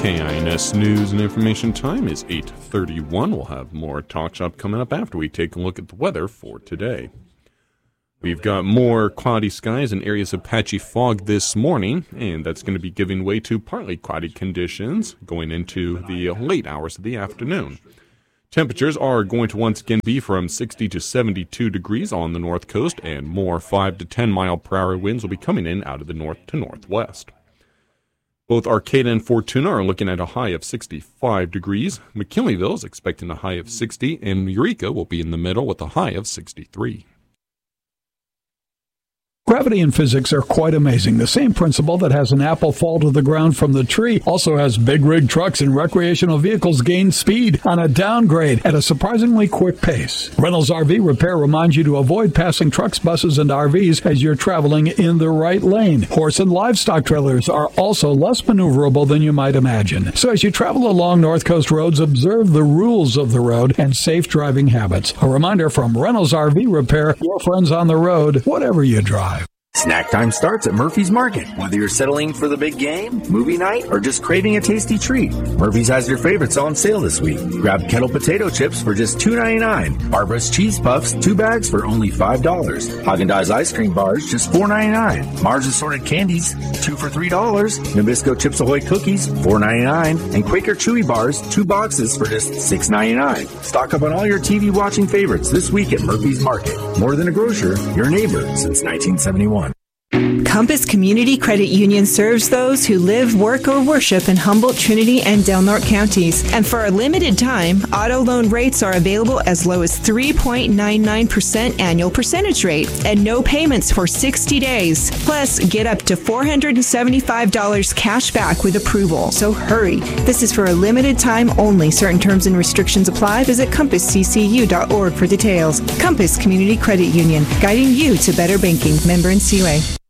KINS News and Information time is 8:31. We'll have more Talk Shop coming up after we take a look at the weather for today. We've got more cloudy skies and areas of patchy fog this morning, and that's going to be giving way to partly cloudy conditions going into the late hours of the afternoon. Temperatures are going to once again be from 60 to 72 degrees on the north coast, and more 5 to 10 mile per hour winds will be coming in out of the north to northwest. Both Arcata and Fortuna are looking at a high of 65 degrees. McKinleyville is expecting a high of 60, and Eureka will be in the middle with a high of 63. Gravity and physics are quite amazing. The same principle that has an apple fall to the ground from the tree also has big rig trucks and recreational vehicles gain speed on a downgrade at a surprisingly quick pace. Reynolds RV Repair reminds you to avoid passing trucks, buses, and RVs as you're traveling in the right lane. Horse and livestock trailers are also less maneuverable than you might imagine. So as you travel along North Coast roads, observe the rules of the road and safe driving habits. A reminder from Reynolds RV Repair, your friends on the road, whatever you drive. Snack time starts at Murphy's Market. Whether you're settling for the big game, movie night, or just craving a tasty treat, Murphy's has your favorites on sale this week. Grab kettle potato chips for just $2.99. Barbara's Cheese Puffs, 2 bags for only $5. Haagen-Dazs ice cream bars, just $4.99. Mars assorted candies, 2 for $3. Nabisco Chips Ahoy cookies, $4.99. And Quaker Chewy bars, 2 boxes for just $6.99. Stock up on all your TV watching favorites this week at Murphy's Market. More than a grocer, your neighbor since 1971. Compass Community Credit Union serves those who live, work, or worship in Humboldt, Trinity, and Del Norte counties. And for a limited time, auto loan rates are available as low as 3.99% annual percentage rate and no payments for 60 days. Plus, get up to $475 cash back with approval. So hurry. This is for a limited time only. Certain terms and restrictions apply. Visit compassccu.org for details. Compass Community Credit Union, guiding you to better banking. Member NCUA.